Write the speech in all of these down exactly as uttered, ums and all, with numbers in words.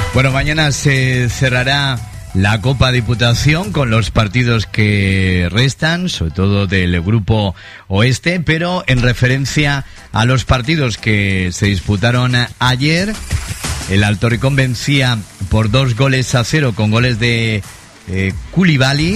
Bueno, mañana se cerrará la Copa Diputación con los partidos que restan, sobre todo del Grupo Oeste, pero en referencia a los partidos que se disputaron ayer, el Altoricón vencía por dos goles a cero con goles de eh, Koulibaly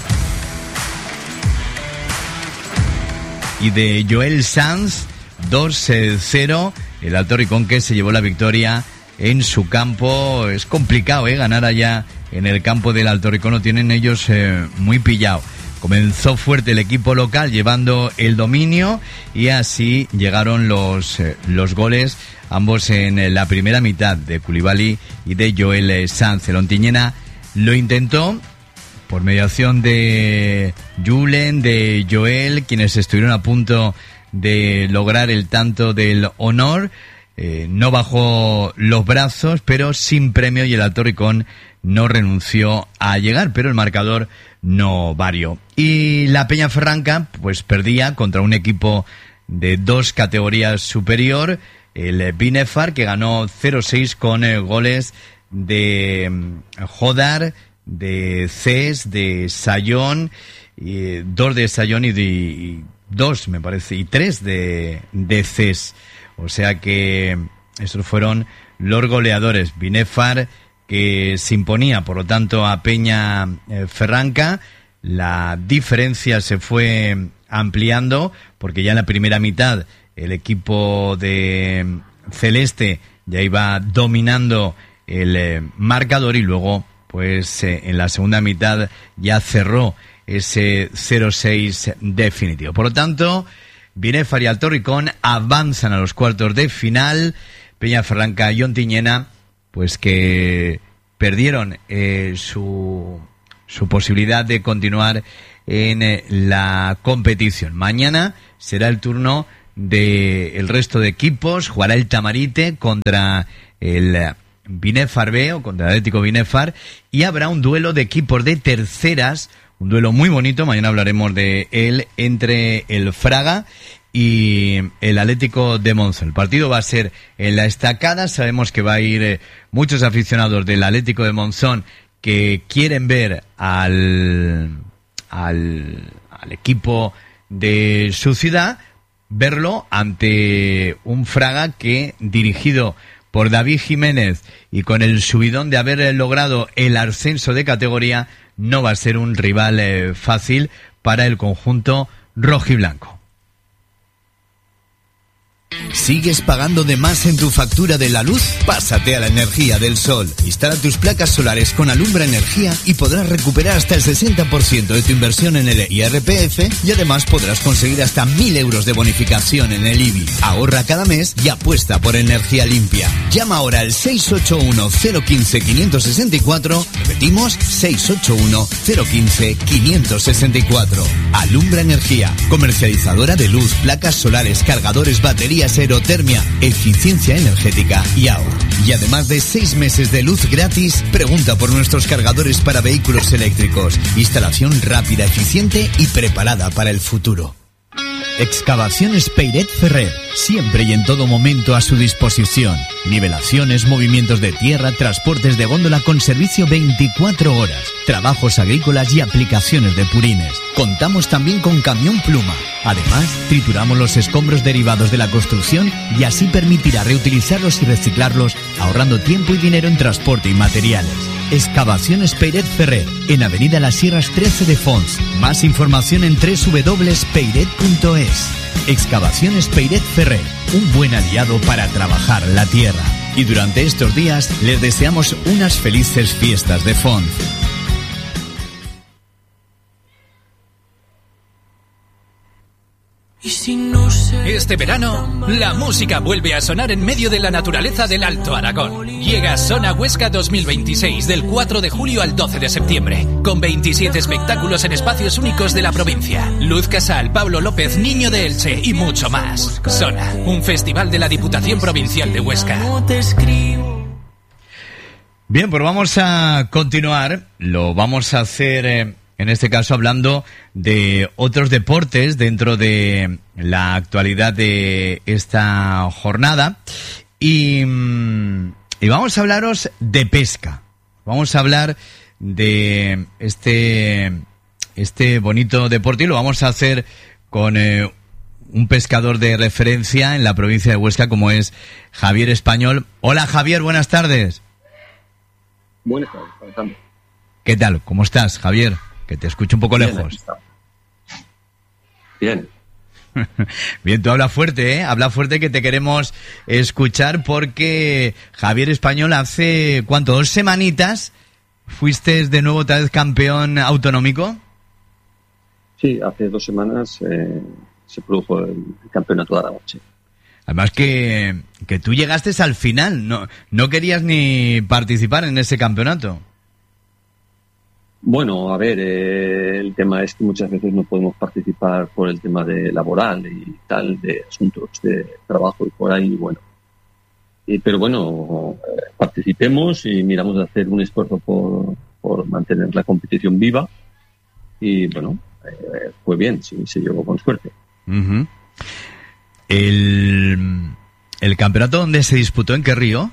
y de Joel Sanz, dos a cero. El Altoricón que se llevó la victoria en su campo. Es complicado, ¿eh? Ganar allá en el campo del Altoricón, lo tienen ellos eh, muy pillado. Comenzó fuerte el equipo local llevando el dominio y así llegaron los, eh, los goles, ambos en la primera mitad, de Koulibaly y de Joel Sanz. El Ontinyena lo intentó por mediación de Julen, de Joel, quienes estuvieron a punto de lograr el tanto del honor. Eh, no bajó los brazos, pero sin premio, y el Altoricón no renunció a llegar, pero el marcador no varió. Y la Peñaferranca pues perdía contra un equipo de dos categorías superior, el Binefar, que ganó cero seis con eh, goles de Jodar, de Ces, de Sayón, y dos de Sayón y, de, y dos, me parece, y tres de, de Ces. O sea que esos fueron los goleadores. Binefar, que se imponía, por lo tanto, a Peña eh, Ferranca. La diferencia se fue ampliando, porque ya en la primera mitad el equipo de Celeste ya iba dominando el eh, marcador, y luego, pues eh, en la segunda mitad ya cerró ese cero seis definitivo. Por lo tanto, Binefar y Altoricón avanzan a los cuartos de final. Peñaferranca y Ontinyena, pues que perdieron eh, su, su posibilidad de continuar en eh, la competición. Mañana será el turno del resto de equipos. Jugará el Tamarite contra el Binefar B, o contra el Atlético Binefar, y habrá un duelo de equipos de terceras, un duelo muy bonito, mañana hablaremos de él, entre el Fraga y el Atlético de Monzón. El partido va a ser en la Estacada. Sabemos que va a ir eh, muchos aficionados del Atlético de Monzón que quieren ver al, al, al equipo de su ciudad, verlo ante un Fraga que, dirigido por David Jiménez y con el subidón de haber logrado el ascenso de categoría, no va a ser un rival eh, fácil para el conjunto rojiblanco. ¿Sigues pagando de más en tu factura de la luz? Pásate a la energía del sol. Instala tus placas solares con Alumbra Energía y podrás recuperar hasta el sesenta por ciento de tu inversión en el I R P F, y además podrás conseguir hasta mil euros de bonificación en el I B I. Ahorra cada mes y apuesta por energía limpia. Llama ahora al seis ocho uno cero uno cinco cinco seis cuatro. Repetimos, seis ocho uno cero uno cinco cinco seis cuatro. Alumbra Energía, comercializadora de luz, placas solares, cargadores, baterías, aerotermia, eficiencia energética y ahorro. Y además de seis meses de luz gratis, pregunta por nuestros cargadores para vehículos eléctricos. Instalación rápida, eficiente y preparada para el futuro. Excavaciones Peiret Ferrer, siempre y en todo momento a su disposición. Nivelaciones, movimientos de tierra, transportes de góndola con servicio veinticuatro horas, trabajos agrícolas y aplicaciones de purines. Contamos también con camión pluma. Además, trituramos los escombros derivados de la construcción y así permitirá reutilizarlos y reciclarlos, ahorrando tiempo y dinero en transporte y materiales. Excavaciones Peiret Ferrer, en Avenida Las Sierras trece de Fons. Más información en doble u doble u doble u punto peiret punto es. Excavaciones Peiret Ferrer, un buen aliado para trabajar la tierra. Y durante estos días les deseamos unas felices fiestas de Fons. Este verano, la música vuelve a sonar en medio de la naturaleza del Alto Aragón. Llega Sona Huesca dos mil veintiséis, del cuatro de julio al doce de septiembre, con veintisiete espectáculos en espacios únicos de la provincia. Luz Casal, Pablo López, Niño de Elche y mucho más. Sona, un festival de la Diputación Provincial de Huesca. Bien, pues vamos a continuar. Lo vamos a hacer... Eh... En este caso hablando de otros deportes dentro de la actualidad de esta jornada. Y, y vamos a hablaros de pesca. Vamos a hablar de este, este bonito deporte y lo vamos a hacer con eh, un pescador de referencia en la provincia de Huesca como es Javier Español. Hola Javier, buenas tardes. Buenas tardes. ¿Qué tal? ¿Cómo estás, Javier? Que te escucho un poco Bien, lejos. Bien. Bien, tú habla fuerte, ¿eh? Habla fuerte que te queremos escuchar porque Javier Español hace, ¿cuánto? ¿Dos semanitas fuiste de nuevo otra vez campeón autonómico? Sí, hace dos semanas eh, se produjo el campeonato de Aragón. Sí. Además que, que tú llegaste al final, no, no querías ni participar en ese campeonato. Bueno, a ver, eh, el tema es que muchas veces no podemos participar por el tema de laboral y tal, de asuntos de trabajo y por ahí, bueno. Y, pero bueno, eh, participemos y miramos de hacer un esfuerzo por, por mantener la competición viva y bueno, eh, fue bien, sí, se llegó con suerte. Uh-huh. El, ¿El campeonato dónde se disputó? ¿En qué río?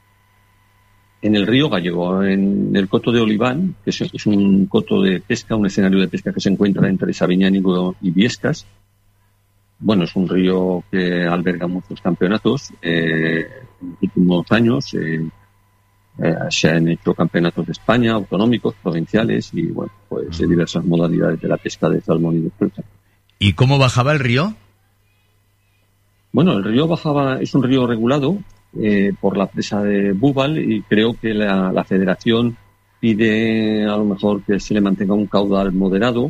En el río Gallego, en el coto de Oliván, que es, es un coto de pesca, un escenario de pesca que se encuentra entre Sabiñánigo y Viescas. Bueno, es un río que alberga muchos campeonatos. Eh, en los últimos años eh, eh, se han hecho campeonatos de España, autonómicos, provinciales y, bueno, pues de diversas modalidades de la pesca de salmón y de trucha. ¿Y cómo bajaba el río? Bueno, el río bajaba, es un río regulado eh, por la presa de Búbal y creo que la, la federación pide a lo mejor que se le mantenga un caudal moderado.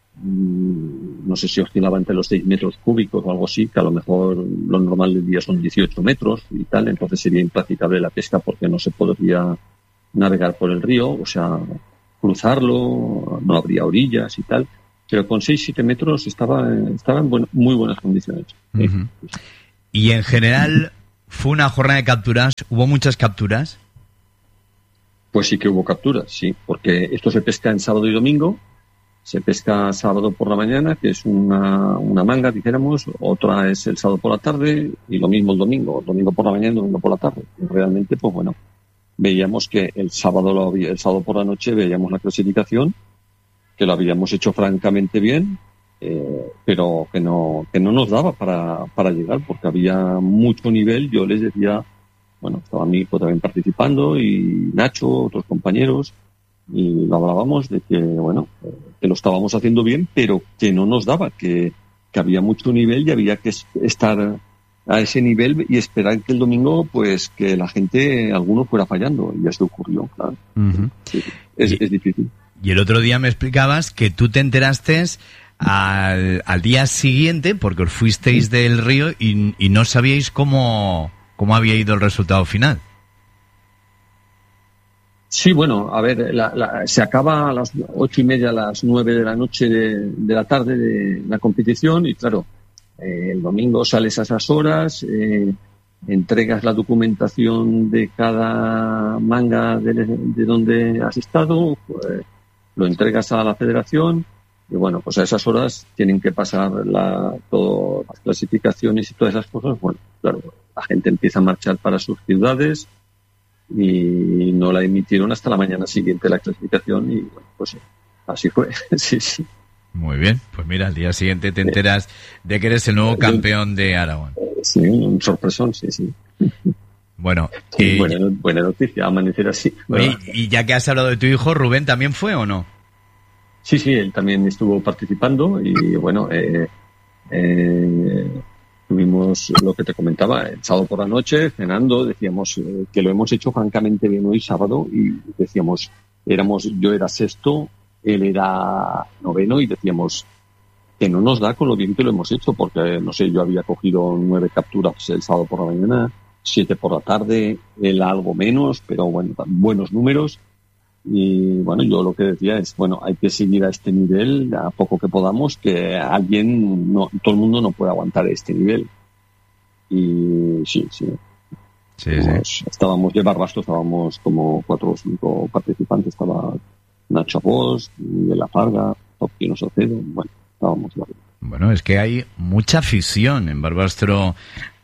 Mm, no sé si oscilaba entre los seis metros cúbicos o algo así, que a lo mejor lo normal del día son dieciocho metros y tal, entonces sería impracticable la pesca porque no se podría navegar por el río, o sea, cruzarlo, no habría orillas y tal. Pero con seis siete metros estaba, estaba en buen, muy buenas condiciones. Uh-huh. Sí. Y en general, ¿fue una jornada de capturas? ¿Hubo muchas capturas? Pues sí que hubo capturas, sí. Porque esto se pesca en sábado y domingo. Se pesca sábado por la mañana, que es una, una manga, dijéramos. Otra es el sábado por la tarde. Y lo mismo el domingo. El domingo por la mañana y el domingo por la tarde. Y realmente, pues bueno, veíamos que el sábado, lo había, el sábado por la noche veíamos la clasificación, que lo habíamos hecho francamente bien, eh, pero que no que no nos daba para, para llegar, porque había mucho nivel. Yo les decía, bueno, estaba mi hijo también participando y Nacho, otros compañeros, y lo hablábamos de que, bueno, eh, que lo estábamos haciendo bien, pero que no nos daba, que, que había mucho nivel y había que estar a ese nivel y esperar que el domingo, pues, que la gente, alguno fuera fallando, y esto ocurrió, claro. Uh-huh. Sí, es, es difícil. Y el otro día me explicabas que tú te enteraste al, al día siguiente, porque os fuisteis del río y, y no sabíais cómo, cómo había ido el resultado final. Sí, bueno, a ver, la, la, se acaba a las ocho y media, a las nueve de la noche de, de la tarde de la competición y claro, eh, el domingo sales a esas horas, eh, entregas la documentación de cada manga de, de donde has estado, pues, lo entregas a la federación y bueno, pues a esas horas tienen que pasar la, todas las clasificaciones y todas esas cosas. Bueno, claro, la gente empieza a marchar para sus ciudades y no la emitieron hasta la mañana siguiente la clasificación y bueno, pues sí, así fue. Sí, sí. Muy bien, pues mira, al día siguiente te enteras de que eres el nuevo campeón de Aragón. Sí, un sorpresón, sí, sí. Bueno, sí, eh, buena, buena noticia, amanecer así. Oye, y ya que has hablado de tu hijo, ¿Rubén también fue o no? Sí, sí, él también estuvo participando y bueno, eh, eh, tuvimos lo que te comentaba, el sábado por la noche, cenando, decíamos eh, que lo hemos hecho francamente bien hoy sábado y decíamos, éramos, yo era sexto, él era noveno y decíamos que no nos da con lo bien que lo hemos hecho porque, no sé, yo había cogido nueve capturas el sábado por la mañana, siete por la tarde, él algo menos, pero bueno, buenos números. Y bueno, yo lo que decía es, bueno, hay que seguir a este nivel, a poco que podamos, que alguien, no, todo el mundo no puede aguantar este nivel. Y sí, sí. Sí, Pues, sí. Estábamos de Barbasto, estábamos como cuatro o cinco participantes, estaba Nacho Bosch, de La Farga, Topino Socedo, bueno, estábamos varios. Bueno, es que hay mucha afición en Barbastro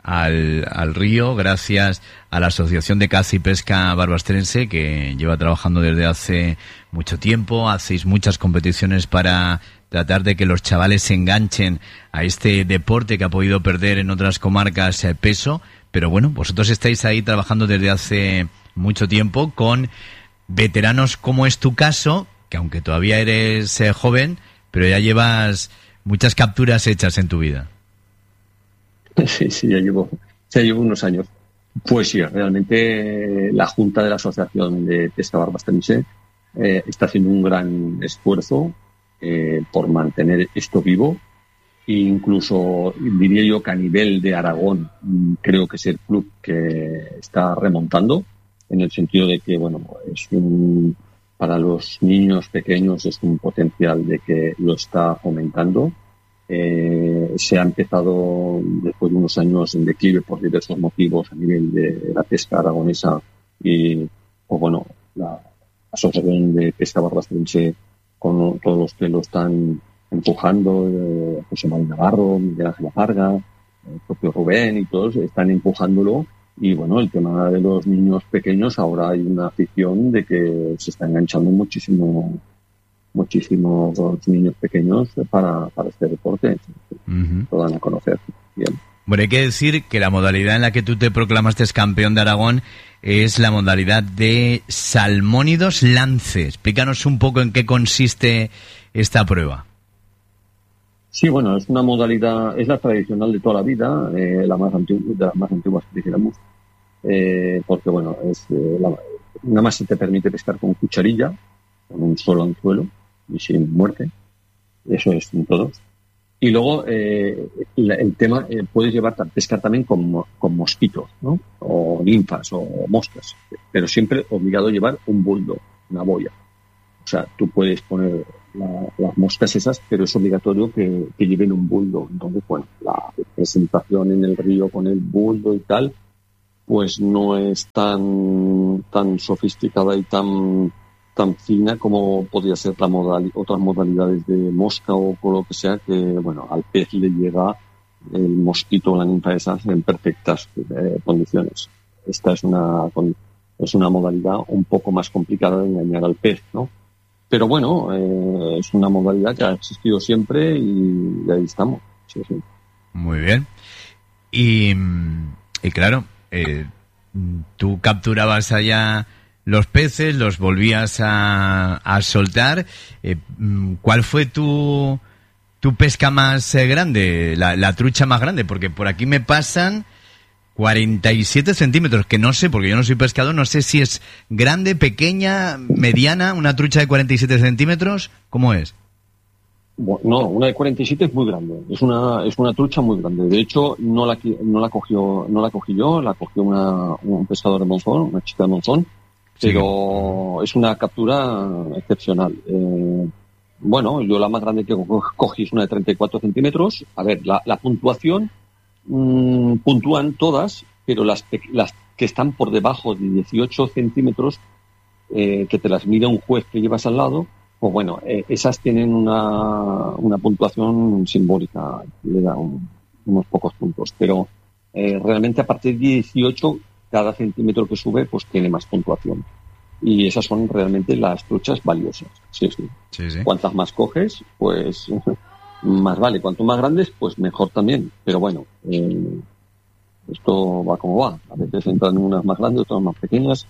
al, al río gracias a la Asociación de Caza y Pesca Barbastrense, que lleva trabajando desde hace mucho tiempo. Hacéis muchas competiciones para tratar de que los chavales se enganchen a este deporte que ha podido perder en otras comarcas eh, peso. Pero bueno, vosotros estáis ahí trabajando desde hace mucho tiempo con veteranos, como es tu caso, que aunque todavía eres eh, joven, pero ya llevas muchas capturas hechas en tu vida. Sí, sí, ya llevo, ya llevo unos años. Pues sí, realmente la Junta de la Asociación de Pesca Barbastrense eh, está haciendo un gran esfuerzo eh, por mantener esto vivo. E incluso diría yo que a nivel de Aragón creo que es el club que está remontando, en el sentido de que, bueno, es un, para los niños pequeños es un potencial de que lo está fomentando. Eh, se ha empezado después de unos años en declive por diversos motivos a nivel de la pesca aragonesa y, pues bueno, la Asociación de Pesca Barbastrense con todos los que lo están empujando, eh, José Manuel Navarro, Miguel Ángel Farga, el propio Rubén y todos están empujándolo. Y bueno, el tema de los niños pequeños, ahora hay una afición de que se está enganchando muchísimo, muchísimos niños pequeños para, para este deporte. Uh-huh. Lo dan a conocer bien. Bueno, hay que decir que la modalidad en la que tú te proclamaste campeón de Aragón es la modalidad de salmónidos lance. Explícanos un poco en qué consiste esta prueba. Sí, bueno, es una modalidad, es la tradicional de toda la vida, eh, la más antigua, de las más antiguas que dijéramos, eh, porque bueno, es eh, la, nada más se te permite pescar con cucharilla, con un solo anzuelo y sin muerte, eso es en todos. Y luego eh, la, el tema, eh, puedes llevar pescar también con, con mosquitos, ¿no? O ninfas o moscas, pero siempre obligado a llevar un buldo, una boya. O sea, tú puedes poner la, las moscas esas, pero es obligatorio que, que lleven un buldo. Entonces, bueno, la presentación en el río con el buldo y tal, pues no es tan tan sofisticada y tan tan fina como podría ser la modal, otras modalidades de mosca o por lo que sea, que bueno, al pez le llega el mosquito o la ninfa esas en perfectas eh, condiciones. Esta es una es una modalidad un poco más complicada de engañar al pez, ¿no? Pero bueno, eh, es una modalidad que ha existido siempre y, y ahí estamos. Sí, sí. Muy bien. Y, y claro, eh, tú capturabas allá los peces, los volvías a, a soltar. Eh, ¿Cuál fue tu, tu pesca más eh, grande, la, la trucha más grande? Porque por aquí me pasan cuarenta y siete centímetros, que no sé, porque yo no soy pescador, no sé si es grande, pequeña, mediana, una trucha de cuarenta y siete centímetros, ¿cómo es? Bueno, no, una de cuarenta y siete es muy grande, es una es una trucha muy grande. De hecho, no la no la cogió no la cogí yo, la cogió una un pescador de Monzón, una chica de Monzón, pero sí, es una captura excepcional. Eh, bueno, yo la más grande que cogí es una de treinta y cuatro centímetros. A ver, la, la puntuación Mm, puntúan todas, pero las, las que están por debajo de dieciocho centímetros, eh, que te las mide un juez que llevas al lado, pues bueno, eh, esas tienen una, una puntuación simbólica, le da un, unos pocos puntos, pero eh, realmente a partir de dieciocho, cada centímetro que sube, pues tiene más puntuación. Y esas son realmente las truchas valiosas. Sí, sí. Sí, sí. Cuantas más coges, pues más vale. Cuanto más grandes, pues mejor también. Pero bueno, eh, esto va como va. A veces entran unas más grandes, otras más pequeñas.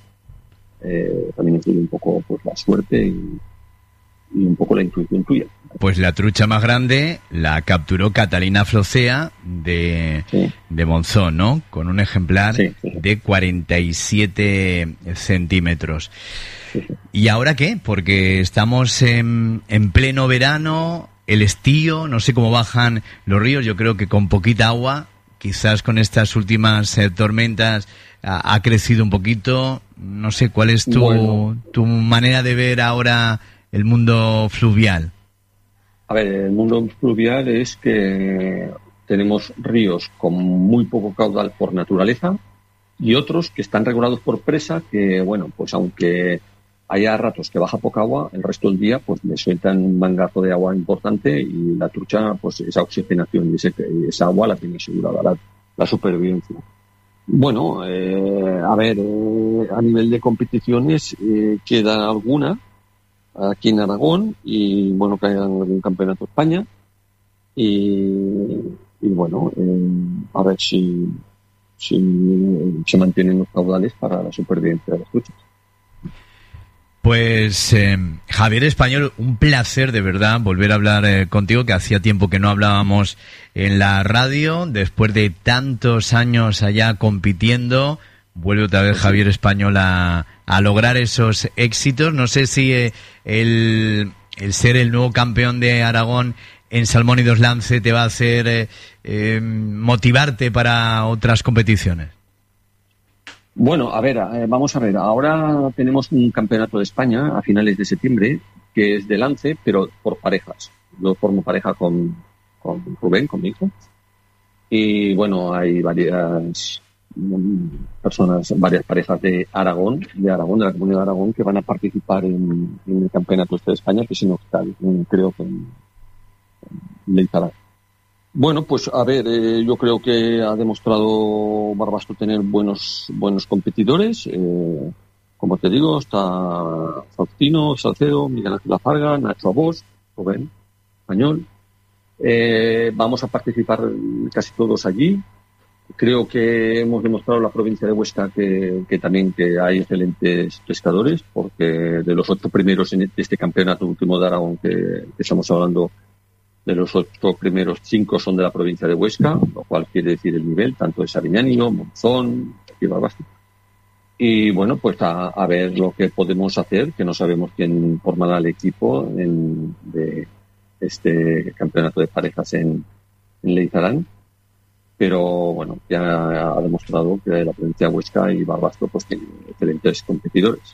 Eh, también influye un poco pues la suerte y, y un poco la intuición tuya. Pues la trucha más grande la capturó Catalina Flocea de, sí. de Monzón, ¿no? Con un ejemplar sí, sí. de cuarenta y siete centímetros. Sí, sí. ¿Y ahora qué? Porque estamos en, en pleno verano, el estío, no sé cómo bajan los ríos, yo creo que con poquita agua, quizás con estas últimas eh, tormentas ha, ha crecido un poquito. No sé, ¿cuál es tu, bueno. tu manera de ver ahora el mundo fluvial? A ver, el mundo fluvial es que tenemos ríos con muy poco caudal por naturaleza y otros que están regulados por presa que, bueno, pues aunque haya ratos que baja poca agua, el resto del día pues le sueltan un mangazo de agua importante y la trucha, pues esa oxigenación y ese, esa agua la tiene asegurada. La, la supervivencia. Bueno, eh, a ver, eh, a nivel de competiciones eh, queda alguna aquí en Aragón y bueno, que hay algún campeonato de España y, y bueno, eh, a ver si, si se mantienen los caudales para la supervivencia de las luchas. Pues eh, Javier Español, un placer de verdad volver a hablar eh, contigo, que hacía tiempo que no hablábamos en la radio, después de tantos años allá compitiendo, vuelve otra vez Javier Español a, a lograr esos éxitos. No sé si eh, el, el ser el nuevo campeón de Aragón en Salmón y Dos Lance te va a hacer eh, eh, motivarte para otras competiciones. Bueno, a ver, eh, vamos a ver. Ahora tenemos un campeonato de España a finales de septiembre, que es de lance, pero por parejas. Yo formo pareja con, con Rubén, con mi hijo. Y bueno, hay varias personas, varias parejas de Aragón, de Aragón, de la Comunidad de Aragón, que van a participar en, en el campeonato este de España, que es en Octal, creo que en, en Leizarán. Bueno, pues a ver, eh, yo creo que ha demostrado Barbastro tener buenos buenos competidores. Eh, como te digo, está Faustino, Salcedo, Miguel Ángel Lafarga, Nacho Abós, Rubén, Español. Eh, vamos a participar casi todos allí. Creo que hemos demostrado en la provincia de Huesca que, que también que hay excelentes pescadores, porque de los ocho primeros en este campeonato último de Aragón que, que estamos hablando, de los ocho primeros, cinco son de la provincia de Huesca, lo cual quiere decir el nivel, tanto de Sariñánigo, Monzón y Barbastro. Y bueno, pues a, a ver lo que podemos hacer, que no sabemos quién formará el equipo en, de este campeonato de parejas en, en Leizarán. Pero bueno, ya ha demostrado que la provincia de Huesca y Barbastro pues tienen excelentes competidores.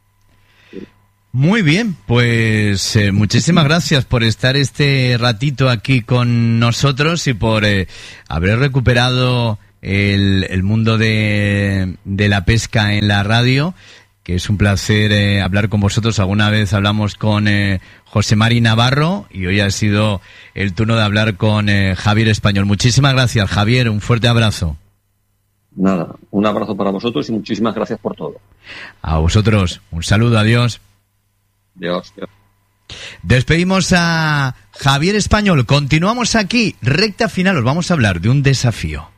Muy bien, pues eh, muchísimas gracias por estar este ratito aquí con nosotros y por eh, haber recuperado el, el mundo de, de la pesca en la radio, que es un placer eh, hablar con vosotros. Alguna vez hablamos con eh, José Mari Navarro y hoy ha sido el turno de hablar con eh, Javier Español. Muchísimas gracias, Javier, un fuerte abrazo. Nada, un abrazo para vosotros y muchísimas gracias por todo. A vosotros, un saludo, adiós. Dios, Dios. Despedimos a Javier Español. Continuamos aquí, recta final. Os vamos a hablar de un desafío.